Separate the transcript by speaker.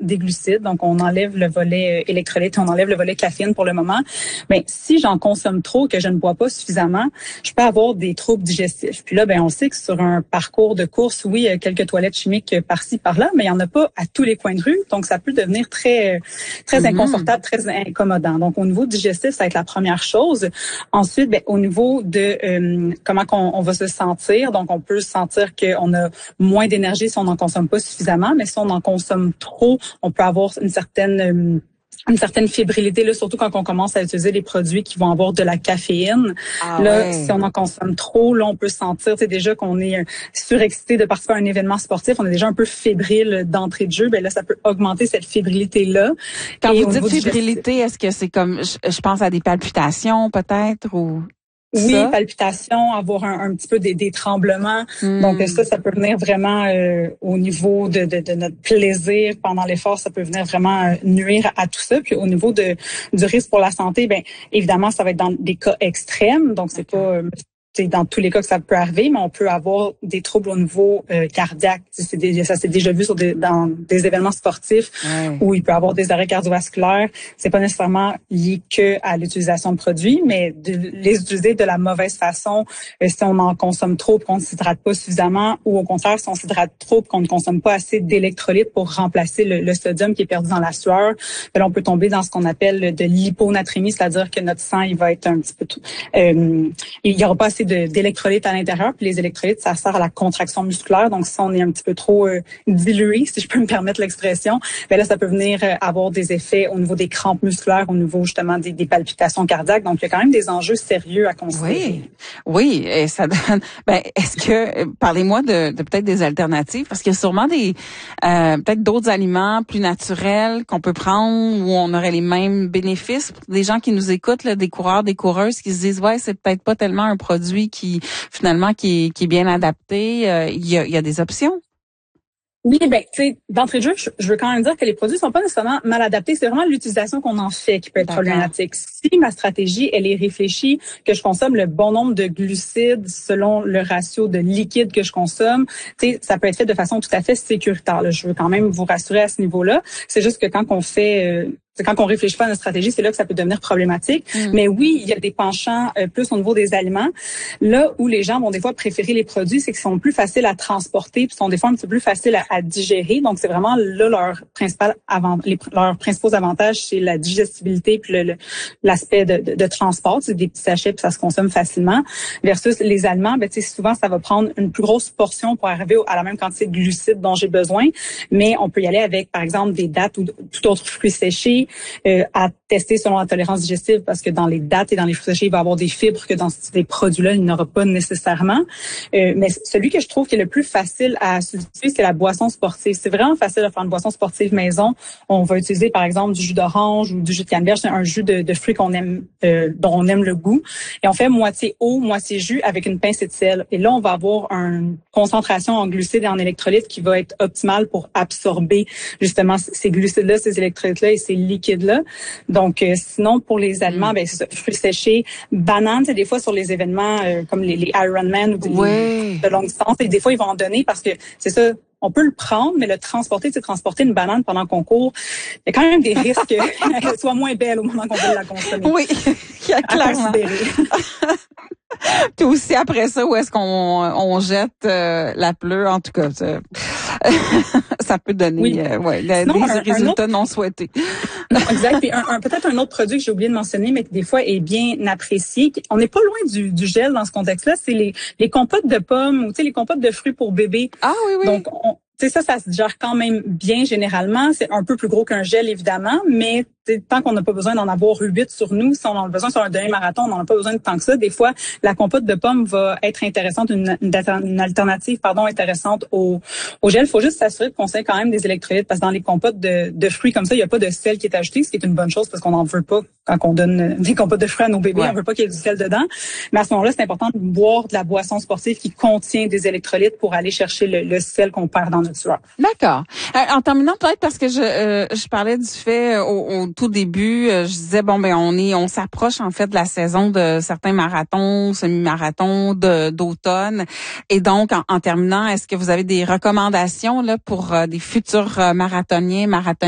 Speaker 1: des glucides. Donc, on enlève le volet électrolyte, on enlève le volet caféine pour le moment. Mais si j'en consomme trop, que je ne bois pas suffisamment, je peux avoir des troubles digestifs. Puis là, on sait que sur un parcours de course, oui, il y a quelques toilettes chimiques par-ci, par-là, mais il n'y en a pas à tous les coins de rue. Donc, ça peut devenir très inconfortable, très incommodant. Donc, au niveau digestif, ça va être la première chose. Ensuite, au niveau de comment on va se sentir, donc on peut sentir qu'on a moins d'énergie si on n'en consomme pas suffisamment, mais si on en consomme trop, on peut avoir une certaine fébrilité, là, surtout quand on commence à utiliser des produits qui vont avoir de la caféine. Si on en consomme trop, là, on peut sentir déjà qu'on est surexcité de participer à un événement sportif. On est déjà un peu fébrile d'entrée de jeu. Là, ça peut augmenter cette fébrilité-là.
Speaker 2: Quand vous dites fébrilité, est-ce que c'est comme, je pense à des palpitations peut-être ou...
Speaker 1: Oui, palpitations, avoir un petit peu des tremblements. Donc ça peut venir vraiment au niveau de notre plaisir pendant l'effort, ça peut venir vraiment nuire à tout ça. Puis au niveau du risque pour la santé, évidemment, ça va être dans des cas extrêmes. Donc c'est pas dans tous les cas que ça peut arriver, mais on peut avoir des troubles au niveau cardiaque. Ça s'est déjà vu dans des événements sportifs où il peut avoir des arrêts cardiovasculaires. C'est pas nécessairement lié que à l'utilisation de produits, mais de les utiliser de la mauvaise façon, si on en consomme trop et qu'on ne s'hydrate pas suffisamment, ou au contraire, si on s'hydrate trop et qu'on ne consomme pas assez d'électrolytes pour remplacer le sodium qui est perdu dans la sueur, là, on peut tomber dans ce qu'on appelle de l'hyponatrémie, c'est-à-dire que notre sang, il va être un petit peu il y aura pas assez d'électrolytes à l'intérieur, puis les électrolytes, ça sert à la contraction musculaire. Donc, si on est un petit peu trop dilué, si je peux me permettre l'expression, là, ça peut venir avoir des effets au niveau des crampes musculaires, au niveau justement des palpitations cardiaques. Donc, il y a quand même des enjeux sérieux à considérer.
Speaker 2: Oui, et ça donne. Est-ce que parlez-moi de peut-être des alternatives, parce qu'il y a sûrement des peut-être d'autres aliments plus naturels qu'on peut prendre où on aurait les mêmes bénéfices. Des gens qui nous écoutent, là, des coureurs, des coureuses qui se disent c'est peut-être pas tellement un produit qui finalement qui est bien adapté. Il y a des options.
Speaker 1: Oui, tu sais, d'entrée de jeu, je veux quand même dire que les produits sont pas nécessairement mal adaptés. C'est vraiment l'utilisation qu'on en fait qui peut être problématique. Si ma stratégie, elle est réfléchie, que je consomme le bon nombre de glucides selon le ratio de liquide que je consomme, tu sais, ça peut être fait de façon tout à fait sécuritaire. Là. Je veux quand même vous rassurer à ce niveau-là. C'est juste que quand on réfléchit pas à notre stratégie, c'est là que ça peut devenir problématique. Mais oui, il y a des penchants plus au niveau des aliments. Là où les gens vont des fois préférer les produits, c'est qu'ils sont plus faciles à transporter, puis sont des fois un petit peu plus faciles à digérer. Donc c'est vraiment là leurs principaux avantages, c'est la digestibilité puis l'aspect de transport. C'est des petits sachets puis ça se consomme facilement. Versus les aliments, souvent ça va prendre une plus grosse portion pour arriver à la même quantité de glucides dont j'ai besoin. Mais on peut y aller avec, par exemple, des dattes ou tout autre fruit séché. À tester selon la tolérance digestive, parce que dans les dattes et dans les fruits séchés, il va y avoir des fibres que dans ces produits-là, il n'y aura pas nécessairement. Mais celui que je trouve qui est le plus facile à utiliser, c'est la boisson sportive. C'est vraiment facile de faire une boisson sportive maison. On va utiliser, par exemple, du jus d'orange ou du jus de canneberge. C'est un jus de fruits qu'on aime, dont on aime le goût. Et on fait moitié eau, moitié jus avec une pincée de sel. Et là, on va avoir une concentration en glucides et en électrolytes qui va être optimale pour absorber justement ces glucides-là, ces électrolytes-là et ces liquide-là. Donc, sinon, pour les aliments, c'est ça, fruits séchés, bananes, c'est des fois sur les événements comme les Ironman ou de longue distance, et des fois, ils vont en donner parce que c'est ça, on peut le prendre, mais le transporter une banane pendant qu'on court, il y a quand même des risques qu'elle soit moins belle au moment qu'on veut la consommer.
Speaker 2: Oui, il y a clairement. Puis aussi après ça, où est-ce qu'on jette la pleure, en tout cas, ça peut donner des résultats non souhaités.
Speaker 1: Non, exact. Puis peut-être un autre produit que j'ai oublié de mentionner, mais qui des fois est bien apprécié. On n'est pas loin du gel dans ce contexte-là. C'est les compotes de pommes ou les compotes de fruits pour bébés.
Speaker 2: Ah oui.
Speaker 1: Donc ça se gère quand même bien généralement. C'est un peu plus gros qu'un gel, évidemment, mais tant qu'on n'a pas besoin d'en avoir 8 sur nous, si on en a besoin sur un demi-marathon, on n'en a pas besoin de tant que ça. Des fois, la compote de pommes va être intéressante, une alternative intéressante au gel. Il faut juste s'assurer de conseiller quand même des électrolytes, parce que dans les compotes de fruits comme ça, il n'y a pas de sel qui est ajouté, ce qui est une bonne chose parce qu'on n'en veut pas quand on donne des compotes de fruits à nos bébés. On veut pas qu'il y ait du sel dedans. Mais à ce moment-là, c'est important de boire de la boisson sportive qui contient des électrolytes pour aller chercher le sel qu'on perd dans notre sueur.
Speaker 2: D'accord. En terminant, peut-être parce que je parlais du fait au tout début, je disais on s'approche en fait de la saison de certains marathons, semi-marathons d'automne, et donc en terminant, est-ce que vous avez des recommandations là pour des futurs marathoniens, marathoniennes